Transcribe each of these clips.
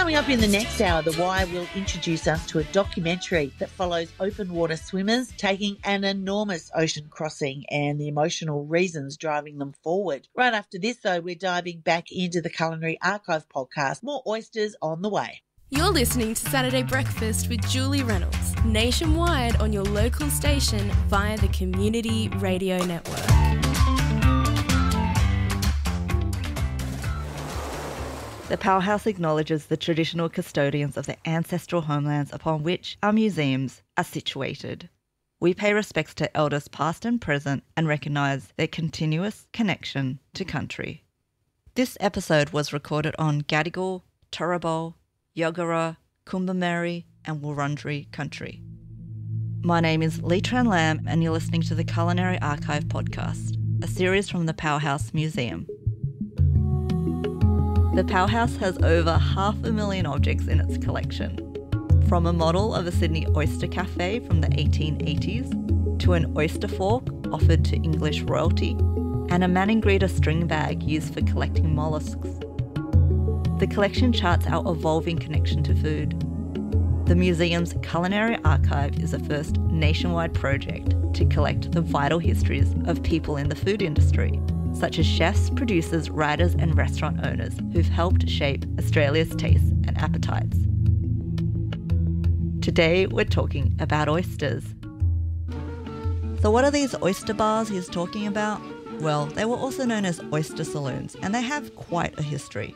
Coming up in the next hour, The Wire will introduce us to a documentary that follows open water swimmers taking an enormous ocean crossing and the emotional reasons driving them forward. Right after this, though, we're diving back into the Culinary Archive podcast. More oysters on the way. You're listening to Saturday Breakfast with Julie Reynolds, nationwide on your local station via the Community Radio Network. The Powerhouse acknowledges the traditional custodians of the ancestral homelands upon which our museums are situated. We pay respects to elders past and present and recognise their continuous connection to country. This episode was recorded on Gadigal, Turrbal, Yagara, Kumbameri and Wurundjeri country. My name is Leitran Lamb and you're listening to the Culinary Archive podcast, a series from the Powerhouse Museum. The Powerhouse has over 500,000 objects in its collection, from a model of a Sydney oyster cafe from the 1880s to an oyster fork offered to English royalty and a Maningrida string bag used for collecting mollusks. The collection charts our evolving connection to food. The museum's Culinary Archive is the first nationwide project to collect the vital histories of people in the food industry, such as chefs, producers, writers and restaurant owners who've helped shape Australia's tastes and appetites. Today we're talking about oysters. So what are these oyster bars he's talking about? Well, they were also known as oyster saloons and they have quite a history.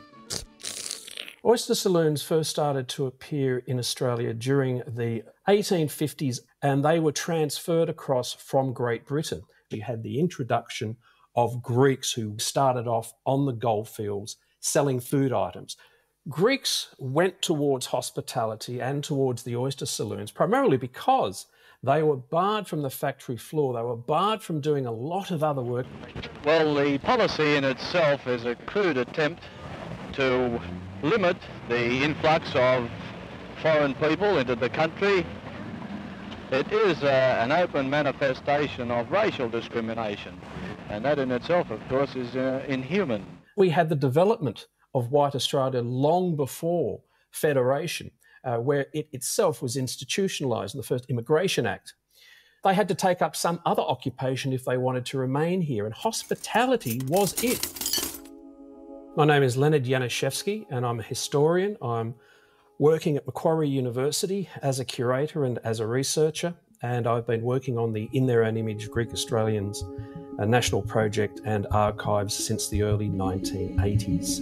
Oyster saloons first started to appear in Australia during the 1850s and they were transferred across from Great Britain. You had the introduction of Greeks who started off on the goldfields selling food items. Greeks went towards hospitality and towards the oyster saloons primarily because they were barred from the factory floor. They were barred from doing a lot of other work. Well, the policy in itself is a crude attempt to limit the influx of foreign people into the country. It is an open manifestation of racial discrimination. And that in itself, of course, is inhuman. We had the development of white Australia long before Federation, where it itself was institutionalised in the first Immigration Act. They had to take up some other occupation if they wanted to remain here, and hospitality was it. My name is Leonard Januszewski, and I'm a historian. I'm working at Macquarie University as a curator and as a researcher, and I've been working on the In Their Own Image Greek Australians a national project and archives since the early 1980s.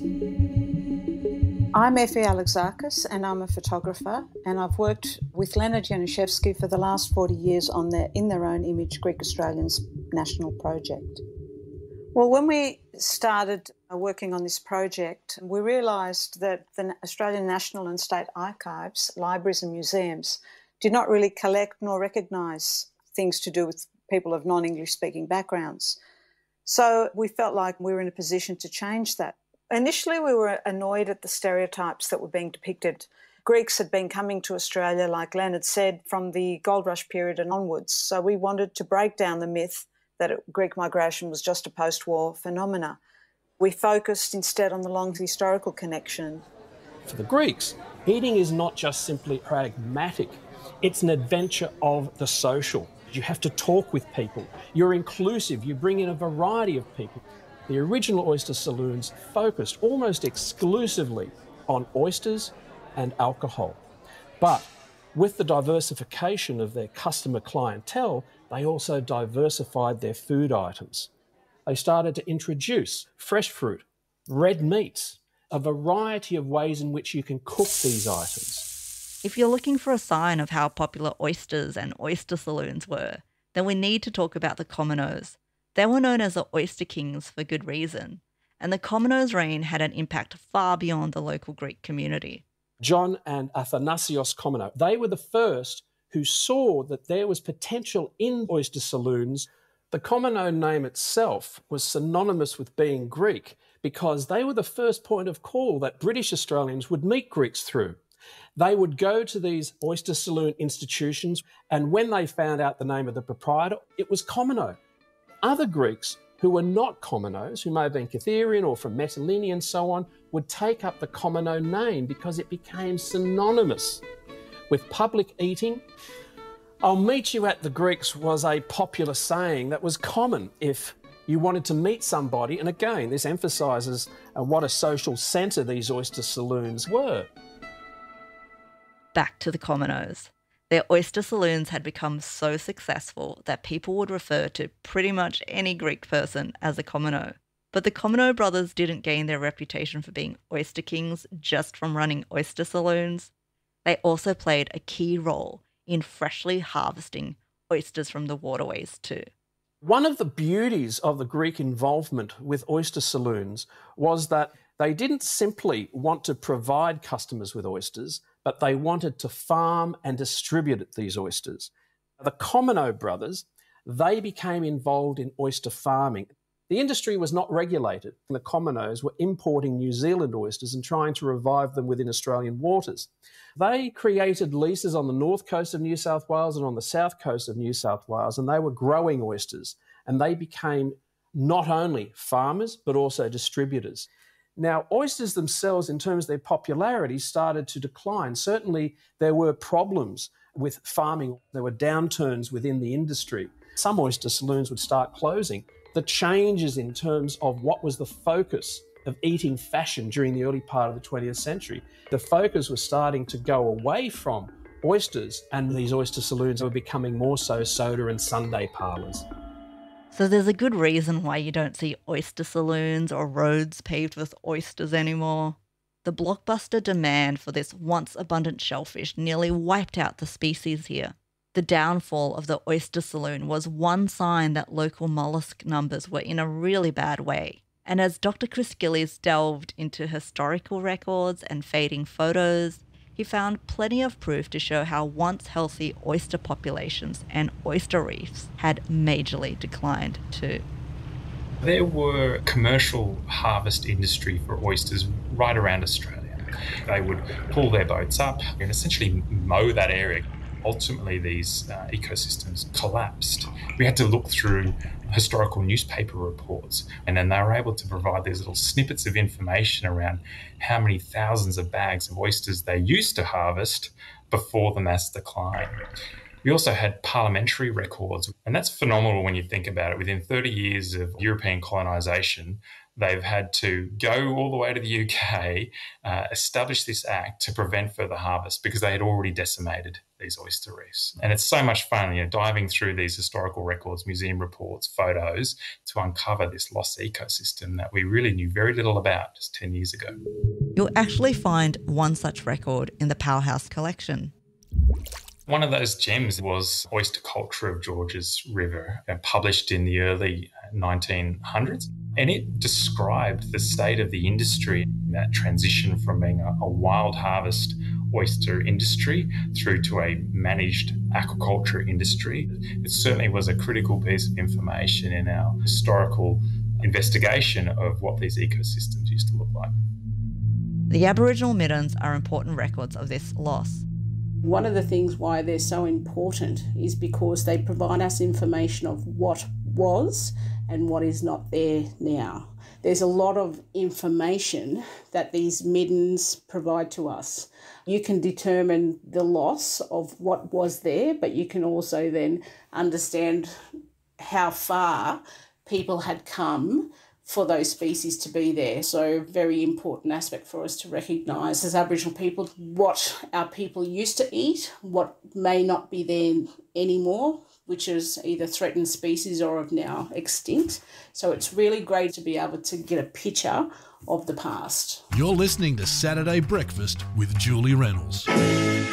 I'm Effie Alexakis and I'm a photographer, and I've worked with Leonard Januszewski for the last 40 years on the In Their Own Image Greek Australians national project. Well, when we started working on this project, we realised that the Australian National and State Archives, libraries and museums did not really collect nor recognise things to do with people of non-English speaking backgrounds. So we felt like we were in a position to change that. Initially, we were annoyed at the stereotypes that were being depicted. Greeks had been coming to Australia, like Leonard said, from the gold rush period and onwards. So we wanted to break down the myth that Greek migration was just a post-war phenomena. We focused instead on the long historical connection. For the Greeks, eating is not just simply pragmatic. It's an adventure of the social. You have to talk with people. You're inclusive. You bring in a variety of people. The original oyster saloons focused almost exclusively on oysters and alcohol. But with the diversification of their customer clientele, they also diversified their food items. They started to introduce fresh fruit, red meats, a variety of ways in which you can cook these items. If you're looking for a sign of how popular oysters and oyster saloons were, then we need to talk about the Komnenos. They were known as the Oyster Kings for good reason, and the Komnenos' reign had an impact far beyond the local Greek community. John and Athanasios Komnenos, they were the first who saw that there was potential in oyster saloons. The Komneno name itself was synonymous with being Greek because they were the first point of call that British Australians would meet Greeks through. They would go to these oyster saloon institutions, and when they found out the name of the proprietor, it was Komneno. Other Greeks who were not commonos, who may have been Catherian or from Mytilene and so on, would take up the commono name because it became synonymous with public eating. "I'll meet you at the Greeks" was a popular saying that was common if you wanted to meet somebody. And again, this emphasises what a social centre these oyster saloons were. Back to the commonos. Their oyster saloons had become so successful that people would refer to pretty much any Greek person as a commono. But the Commono brothers didn't gain their reputation for being oyster kings just from running oyster saloons. They also played a key role in freshly harvesting oysters from the waterways too. One of the beauties of the Greek involvement with oyster saloons was that they didn't simply want to provide customers with oysters, but they wanted to farm and distribute these oysters. The Commono brothers, they became involved in oyster farming. The industry was not regulated. The Commonos were importing New Zealand oysters and trying to revive them within Australian waters. They created leases on the north coast of New South Wales and on the south coast of New South Wales, and they were growing oysters, and they became not only farmers but also distributors. Now, oysters themselves, in terms of their popularity, started to decline. Certainly, there were problems with farming. There were downturns within the industry. Some oyster saloons would start closing. The changes in terms of what was the focus of eating fashion during the early part of the 20th century, the focus was starting to go away from oysters, and these oyster saloons were becoming more so soda and Sunday parlours. So there's a good reason why you don't see oyster saloons or roads paved with oysters anymore. The blockbuster demand for this once abundant shellfish nearly wiped out the species here. The downfall of the oyster saloon was one sign that local mollusk numbers were in a really bad way. And as Dr. Chris Gillies delved into historical records and fading photos, he found plenty of proof to show how once healthy oyster populations and oyster reefs had majorly declined too. There were commercial harvest industry for oysters right around Australia. They would pull their boats up and essentially mow that area. Ultimately, these ecosystems collapsed. We had to look through historical newspaper reports, and then they were able to provide these little snippets of information around how many thousands of bags of oysters they used to harvest before the mass decline. We also had parliamentary records, and that's phenomenal when you think about it. Within 30 years of European colonisation, they've had to go all the way to the UK, establish this act to prevent further harvest because they had already decimated these oyster reefs. And it's so much fun, diving through these historical records, museum reports, photos, to uncover this lost ecosystem that we really knew very little about just 10 years ago. You'll actually find one such record in the Powerhouse collection. One of those gems was Oyster Culture of Georges River, published in the early 1900s. And it described the state of the industry, that transition from being a wild harvest oyster industry through to a managed aquaculture industry. It certainly was a critical piece of information in our historical investigation of what these ecosystems used to look like. The Aboriginal middens are important records of this loss. One of the things why they're so important is because they provide us information of what was and what is not there now. There's a lot of information that these middens provide to us. You can determine the loss of what was there, but you can also then understand how far people had come for those species to be there. So very important aspect for us to recognise as Aboriginal people what our people used to eat, what may not be there anymore, which is either threatened species or have now extinct. So it's really great to be able to get a picture of the past. You're listening to Saturday Breakfast with Julie Reynolds.